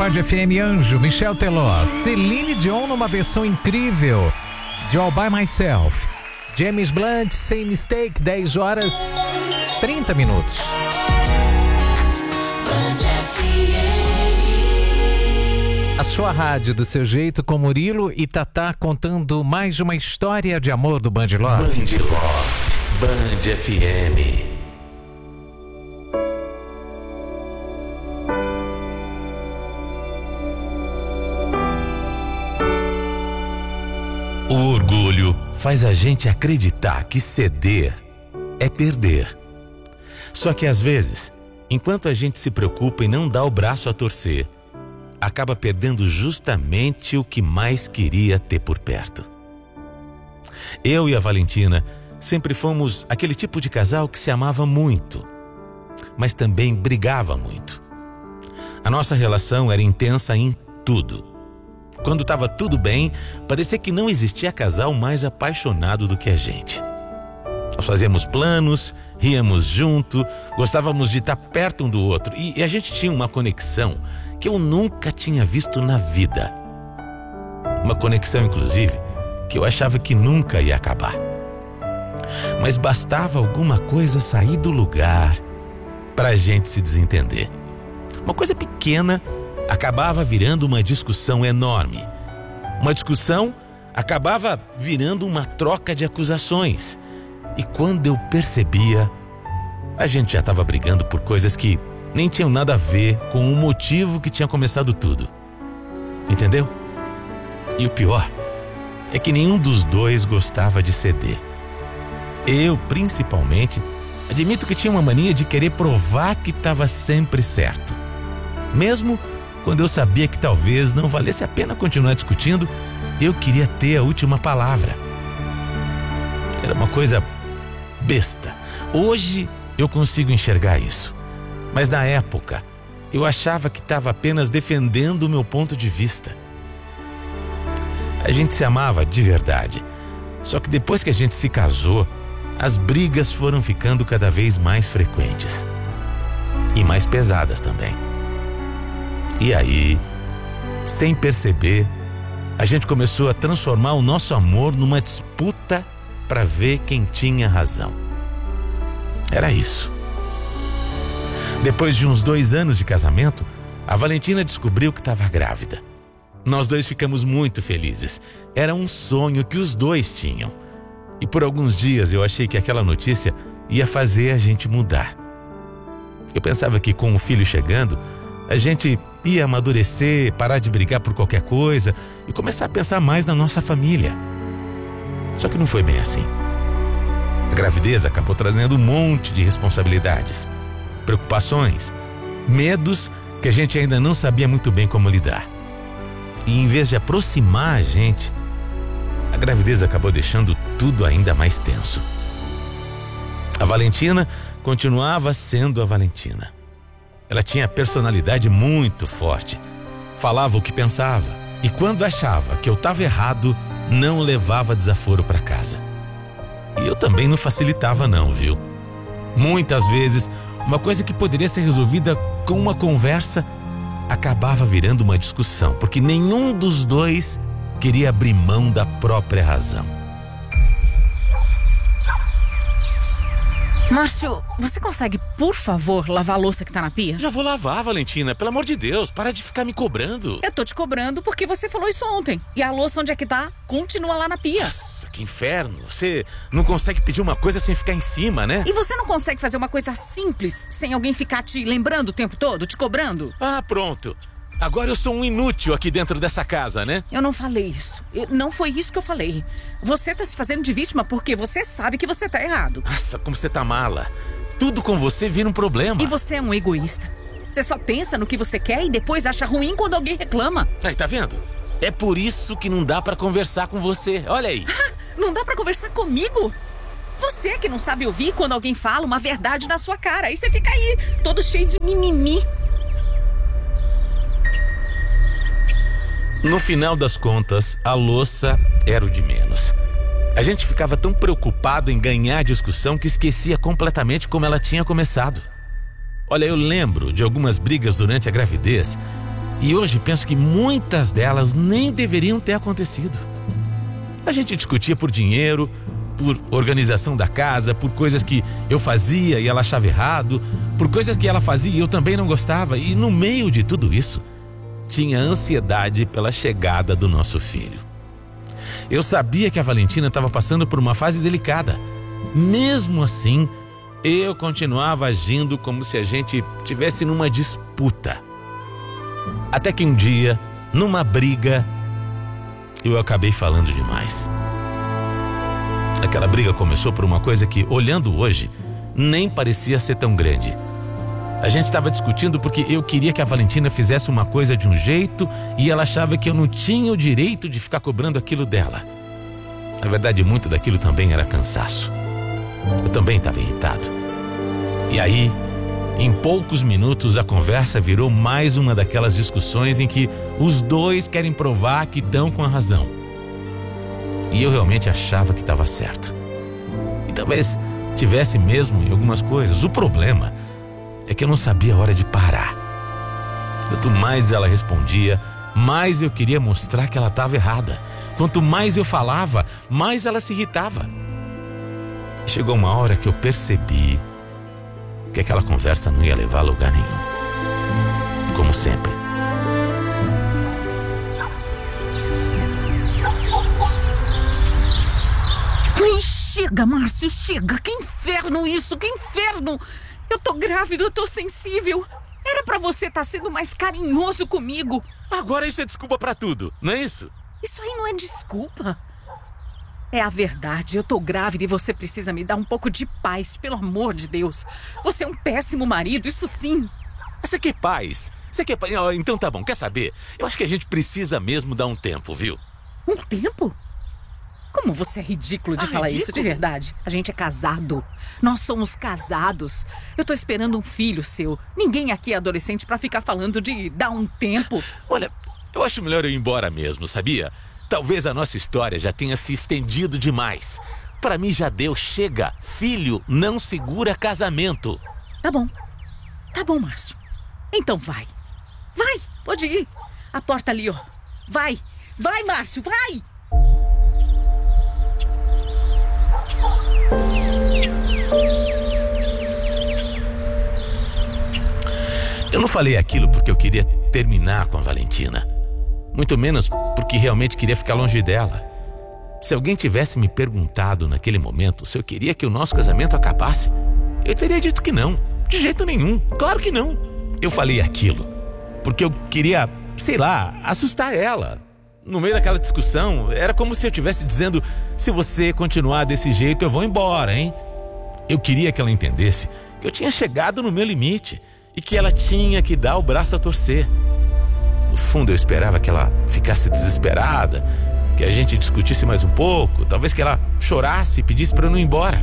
Band FM Anjo, Michel Teló, Celine Dion numa versão incrível de All By Myself. James Blunt, Same Mistake, 10 horas 30 minutos. A sua rádio do seu jeito, com Murilo e Tatá contando mais uma história de amor do Band Love. Band Love, Band FM. O orgulho faz a gente acreditar que ceder é perder. Só que às vezes, enquanto a gente se preocupa em não dar o braço a torcer, acaba perdendo justamente o que mais queria ter por perto. Eu e a Valentina sempre fomos aquele tipo de casal que se amava muito, mas também brigava muito. A nossa relação era intensa em tudo. Quando estava tudo bem, parecia que não existia casal mais apaixonado do que a gente. Nós fazíamos planos, ríamos junto, gostávamos de estar perto um do outro e a gente tinha uma conexão que eu nunca tinha visto na vida. Uma conexão, inclusive, que eu achava que nunca ia acabar. Mas bastava alguma coisa sair do lugar para a gente se desentender. Uma coisa pequena acabava virando uma discussão enorme. Uma discussão acabava virando uma troca de acusações. E quando eu percebia, a gente já estava brigando por coisas que nem tinham nada a ver com o motivo que tinha começado tudo. Entendeu? E o pior é que nenhum dos dois gostava de ceder. Eu, principalmente, admito que tinha uma mania de querer provar que estava sempre certo. Mesmo quando eu sabia que talvez não valesse a pena continuar discutindo, eu queria ter a última palavra. Era uma coisa besta. Hoje eu consigo enxergar isso. Mas na época, eu achava que estava apenas defendendo o meu ponto de vista. A gente se amava de verdade. Só que depois que a gente se casou, as brigas foram ficando cada vez mais frequentes. E mais pesadas também. E aí, sem perceber, a gente começou a transformar o nosso amor numa disputa para ver quem tinha razão. Era isso. Depois de uns 2 anos de casamento, a Valentina descobriu que estava grávida. Nós dois ficamos muito felizes. Era um sonho que os dois tinham. E por alguns dias eu achei que aquela notícia ia fazer a gente mudar. Eu pensava que com o filho chegando, a gente ia amadurecer, parar de brigar por qualquer coisa e começar a pensar mais na nossa família. Só que não foi bem assim. A gravidez acabou trazendo um monte de responsabilidades, preocupações, medos que a gente ainda não sabia muito bem como lidar. E em vez de aproximar a gente, a gravidez acabou deixando tudo ainda mais tenso. A Valentina continuava sendo a Valentina. Ela tinha personalidade muito forte, falava o que pensava e quando achava que eu estava errado, não levava desaforo para casa. E eu também não facilitava não, viu? Muitas vezes, uma coisa que poderia ser resolvida com uma conversa acabava virando uma discussão, porque nenhum dos dois queria abrir mão da própria razão. Márcio, você consegue, por favor, lavar a louça que tá na pia? Já vou lavar, Valentina, pelo amor de Deus, para de ficar me cobrando. Eu tô te cobrando porque você falou isso ontem. E a louça onde é que tá? Continua lá na pia. Nossa, que inferno. Você não consegue pedir uma coisa sem ficar em cima, né? E você não consegue fazer uma coisa simples sem alguém ficar te lembrando o tempo todo, te cobrando? Ah, pronto. Agora eu sou um inútil aqui dentro dessa casa, né? Eu não falei isso. Não foi isso que eu falei. Você tá se fazendo de vítima porque você sabe que você tá errado. Nossa, como você tá mala. Tudo com você vira um problema. E você é um egoísta. Você só pensa no que você quer e depois acha ruim quando alguém reclama. Aí, tá vendo? É por isso que não dá pra conversar com você. Olha aí. Não dá pra conversar comigo? Você que não sabe ouvir quando alguém fala uma verdade na sua cara. Aí você fica aí, todo cheio de mimimi. No final das contas, a louça era o de menos. A gente ficava tão preocupado em ganhar a discussão que esquecia completamente como ela tinha começado. Olha, eu lembro de algumas brigas durante a gravidez E hoje penso que muitas delas nem deveriam ter acontecido. A gente discutia por dinheiro, por organização da casa, por coisas que eu fazia e ela achava errado, por coisas que ela fazia e eu também não gostava. E no meio de tudo isso, tinha ansiedade pela chegada do nosso filho. Eu sabia que a Valentina estava passando por uma fase delicada. Mesmo assim, eu continuava agindo como se a gente tivesse numa disputa. Até que um dia, numa briga, eu acabei falando demais. Aquela briga começou por uma coisa que, olhando hoje, nem parecia ser tão grande. A gente estava discutindo porque eu queria que a Valentina fizesse uma coisa de um jeito e ela achava que eu não tinha o direito de ficar cobrando aquilo dela. Na verdade, muito daquilo também era cansaço. Eu também estava irritado. E aí, em poucos minutos, a conversa virou mais uma daquelas discussões em que os dois querem provar que estão com a razão. E eu realmente achava que estava certo. E talvez tivesse mesmo em algumas coisas. O problema é que eu não sabia a hora de parar. Quanto mais ela respondia, mais eu queria mostrar que ela estava errada. Quanto mais eu falava, mais ela se irritava. Chegou uma hora que eu percebi que aquela conversa não ia levar a lugar nenhum. Como sempre. Ai, chega, Márcio, chega! Que inferno isso, que inferno! Eu tô grávida, eu tô sensível. Era pra você estar sendo mais carinhoso comigo. Agora isso é desculpa pra tudo, não é isso? Isso aí não é desculpa. É a verdade, eu tô grávida e você precisa me dar um pouco de paz, pelo amor de Deus. Você é um péssimo marido, isso sim. Você quer paz? Você quer paz? Então tá bom, quer saber? Eu acho que a gente precisa mesmo dar um tempo, viu? Um tempo? Como você é ridículo de falar ridículo? isso, de verdade. A gente é casado. Nós somos casados. Eu tô esperando um filho seu. Ninguém aqui é adolescente pra ficar falando de dar um tempo. Olha, eu acho melhor eu ir embora mesmo, sabia? Talvez a nossa história já tenha se estendido demais. Pra mim já deu, chega. Filho não segura casamento. Tá bom, Márcio. Então vai. Vai, pode ir. A porta ali, ó. Vai, Márcio, vai! Eu não falei aquilo porque eu queria terminar com a Valentina. Muito menos porque realmente queria ficar longe dela. Se alguém tivesse me perguntado naquele momento se eu queria que o nosso casamento acabasse, eu teria dito que não. De jeito nenhum. Claro que não. Eu falei aquilo porque eu queria, sei lá, assustar ela. No meio daquela discussão, era como se eu estivesse dizendo: se você continuar desse jeito, eu vou embora, hein? Eu queria que ela entendesse que eu tinha chegado no meu limite e que ela tinha que dar o braço a torcer. No fundo, eu esperava que ela ficasse desesperada, que a gente discutisse mais um pouco, talvez que ela chorasse e pedisse para eu não ir embora.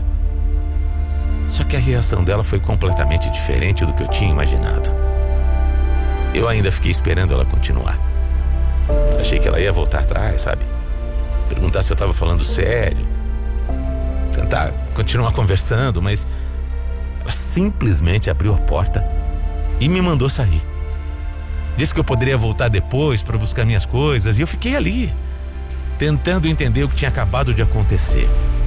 Só que a reação dela foi completamente diferente do que eu tinha imaginado. Eu ainda fiquei esperando ela continuar. Achei que ela ia voltar atrás, sabe? Perguntar se eu estava falando sério, tentar continuar conversando, mas ela simplesmente abriu a porta e me mandou sair. Disse que eu poderia voltar depois para buscar minhas coisas e eu fiquei ali, tentando entender o que tinha acabado de acontecer.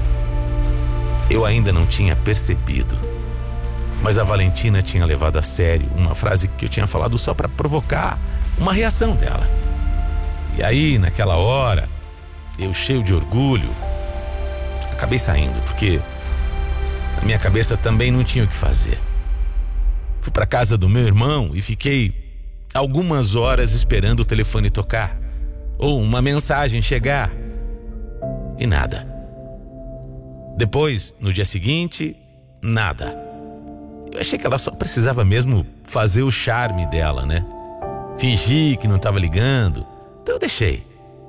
Eu ainda não tinha percebido, mas a Valentina tinha levado a sério uma frase que eu tinha falado só para provocar uma reação dela. E aí, naquela hora, eu cheio de orgulho, acabei saindo, porque na minha cabeça também não tinha o que fazer. Fui para casa do meu irmão e fiquei algumas horas esperando o telefone tocar ou uma mensagem chegar e nada. Depois, no dia seguinte, nada. Eu achei que ela só precisava mesmo fazer o charme dela, né? Fingir que não estava ligando. Então eu deixei.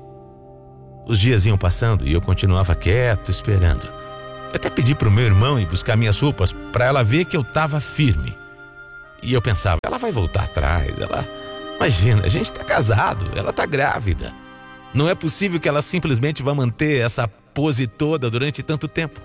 Os dias iam passando e eu continuava quieto, esperando. Eu até pedi pro meu irmão ir buscar minhas roupas para ela ver que eu estava firme. E eu pensava, ela vai voltar atrás, imagina, a gente tá casado, ela tá grávida. Não é possível que ela simplesmente vá manter essa pose toda durante tanto tempo.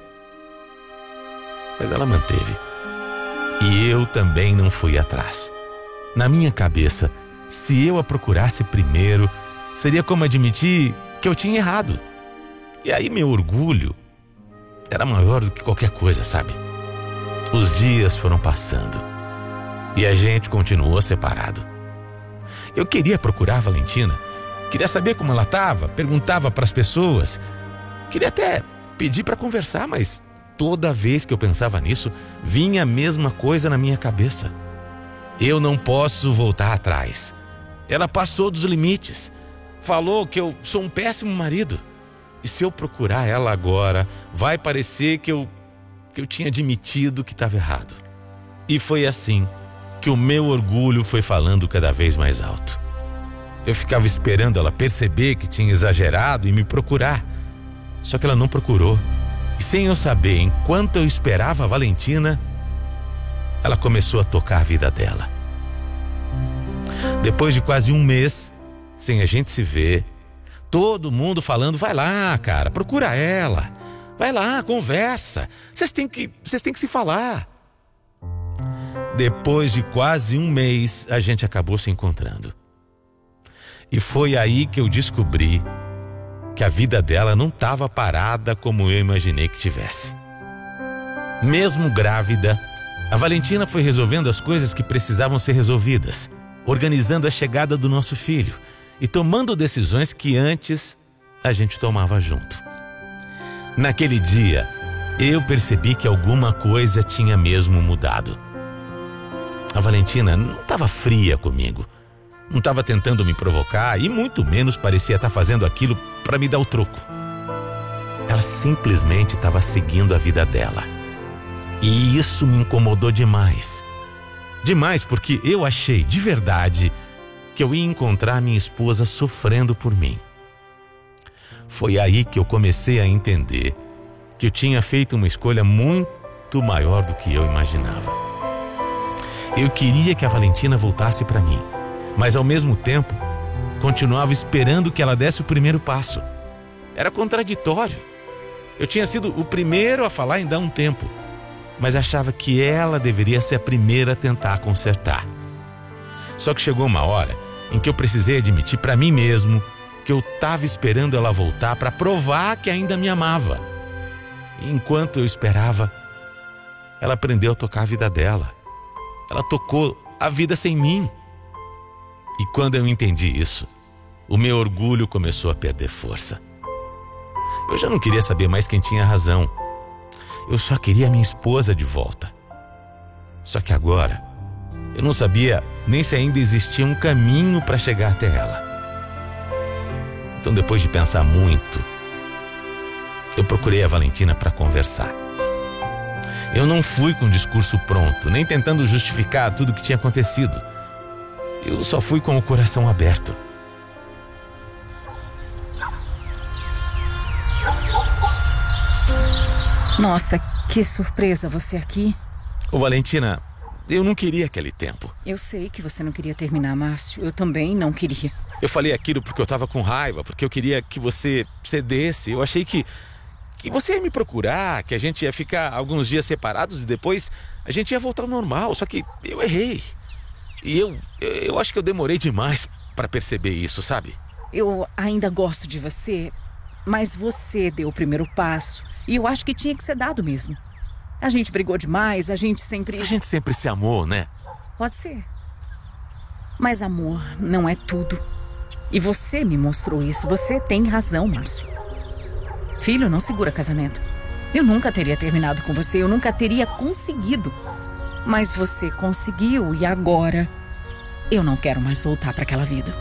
Mas ela manteve. E eu também não fui atrás. Na minha cabeça, se eu a procurasse primeiro, seria como admitir que eu tinha errado. E aí meu orgulho era maior do que qualquer coisa, sabe? Os dias foram passando e a gente continuou separado. Eu queria procurar a Valentina, queria saber como ela estava, perguntava para as pessoas, queria até pedir para conversar, mas toda vez que eu pensava nisso, vinha a mesma coisa na minha cabeça. Eu não posso voltar atrás. Ela passou dos limites, falou que eu sou um péssimo marido. E se eu procurar ela agora, vai parecer que eu tinha admitido que estava errado. E foi assim que o meu orgulho foi falando cada vez mais alto. Eu ficava esperando ela perceber que tinha exagerado e me procurar. Só que ela não procurou. E sem eu saber, enquanto eu esperava a Valentina, ela começou a tocar a vida dela. Depois de quase um mês, sem a gente se ver, todo mundo falando, vai lá, cara, procura ela. Vai lá, conversa. Vocês têm que se falar. Depois de quase um mês, a gente acabou se encontrando. E foi aí que eu descobri que a vida dela não estava parada como eu imaginei que tivesse. Mesmo grávida, a Valentina foi resolvendo as coisas que precisavam ser resolvidas, organizando a chegada do nosso filho e tomando decisões que antes a gente tomava junto. Naquele dia, eu percebi que alguma coisa tinha mesmo mudado. A Valentina não estava fria comigo, não estava tentando me provocar e muito menos parecia estar fazendo aquilo para me dar o troco. Ela simplesmente estava seguindo a vida dela. E isso me incomodou demais. Demais porque eu achei de verdade que eu ia encontrar minha esposa sofrendo por mim. Foi aí que eu comecei a entender que eu tinha feito uma escolha muito maior do que eu imaginava. Eu queria que a Valentina voltasse para mim, mas ao mesmo tempo continuava esperando que ela desse o primeiro passo. Era contraditório. Eu tinha sido o primeiro a falar em dar um tempo, mas achava que ela deveria ser a primeira a tentar consertar. Só que chegou uma hora em que eu precisei admitir para mim mesmo que eu estava esperando ela voltar para provar que ainda me amava. E enquanto eu esperava, ela aprendeu a tocar a vida dela. Ela tocou a vida sem mim. E quando eu entendi isso, o meu orgulho começou a perder força. Eu já não queria saber mais quem tinha razão. Eu só queria a minha esposa de volta. Só que agora, eu não sabia nem se ainda existia um caminho para chegar até ela. Então, depois de pensar muito, eu procurei a Valentina para conversar. Eu não fui com o discurso pronto, nem tentando justificar tudo o que tinha acontecido. Eu só fui com o coração aberto. Nossa, que surpresa você aqui. Ô Valentina, eu não queria aquele tempo. Eu sei que você não queria terminar, Márcio. Eu também não queria. Eu falei aquilo porque eu tava com raiva, porque eu queria que você cedesse. Eu achei que você ia me procurar, que a gente ia ficar alguns dias separados e depois a gente ia voltar ao normal. Só que eu errei. E eu acho que eu demorei demais para perceber isso, sabe? Eu ainda gosto de você, mas você deu o primeiro passo. E eu acho que tinha que ser dado mesmo. A gente brigou demais, a gente sempre se amou, né? Pode ser. Mas amor não é tudo. E você me mostrou isso. Você tem razão, Márcio. Filho não segura casamento. Eu nunca teria terminado com você, eu nunca teria conseguido. Mas você conseguiu e agora eu não quero mais voltar para aquela vida.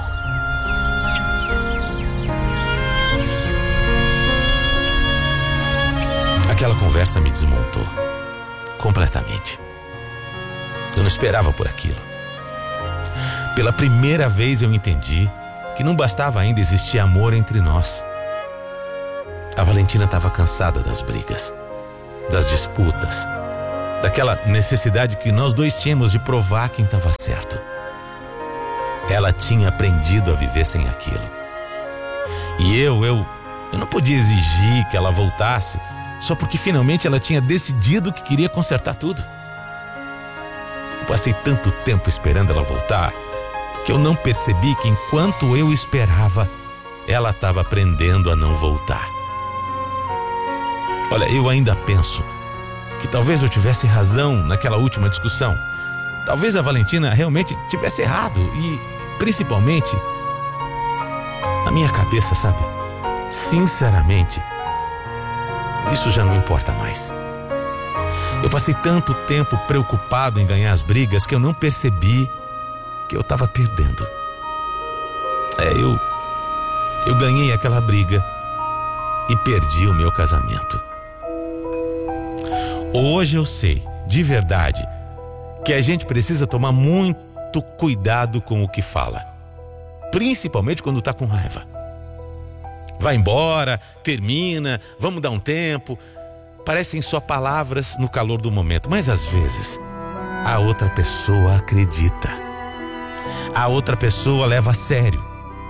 Aquela conversa me desmontou completamente. Eu não esperava por aquilo. Pela primeira vez eu entendi que não bastava ainda existir amor entre nós. A Valentina estava cansada das brigas, das disputas, daquela necessidade que nós dois tínhamos de provar quem estava certo. Ela tinha aprendido a viver sem aquilo. E eu não podia exigir que ela voltasse só porque finalmente ela tinha decidido que queria consertar tudo. Eu passei tanto tempo esperando ela voltar que eu não percebi que enquanto eu esperava, ela estava aprendendo a não voltar. Olha, eu ainda penso que talvez eu tivesse razão naquela última discussão. Talvez a Valentina realmente tivesse errado e, principalmente, na minha cabeça, sabe? Sinceramente, isso já não importa mais. Eu passei tanto tempo preocupado em ganhar as brigas que eu não percebi que eu estava perdendo. Eu ganhei aquela briga e perdi o meu casamento. Hoje eu sei, de verdade, que a gente precisa tomar muito cuidado com o que fala, principalmente quando está com raiva. Vai embora, termina, vamos dar um tempo. Parecem só palavras no calor do momento, mas às vezes a outra pessoa acredita. A outra pessoa leva a sério.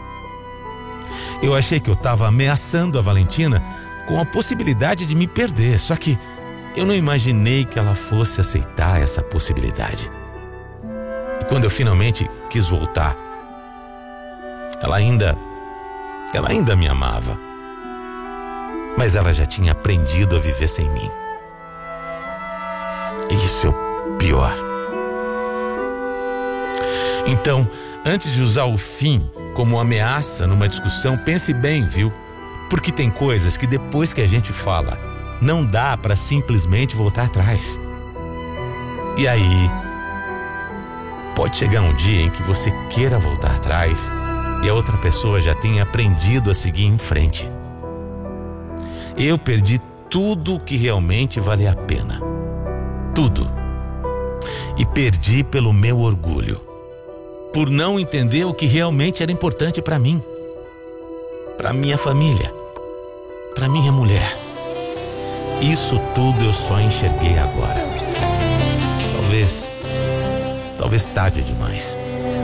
Eu achei que eu estava ameaçando a Valentina com a possibilidade de me perder, só que eu não imaginei que ela fosse aceitar essa possibilidade. E quando eu finalmente quis voltar, ela ainda me amava. Mas ela já tinha aprendido a viver sem mim. Isso é o pior. Então, antes de usar o fim como ameaça numa discussão, pense bem, viu? Porque tem coisas que depois que a gente fala, não dá para simplesmente voltar atrás. E aí, pode chegar um dia em que você queira voltar atrás e a outra pessoa já tenha aprendido a seguir em frente. Eu perdi tudo que realmente vale a pena. Tudo. E perdi pelo meu orgulho. Por não entender o que realmente era importante para mim. Para minha família. Para minha mulher. Isso tudo eu só enxerguei agora. Talvez tarde demais.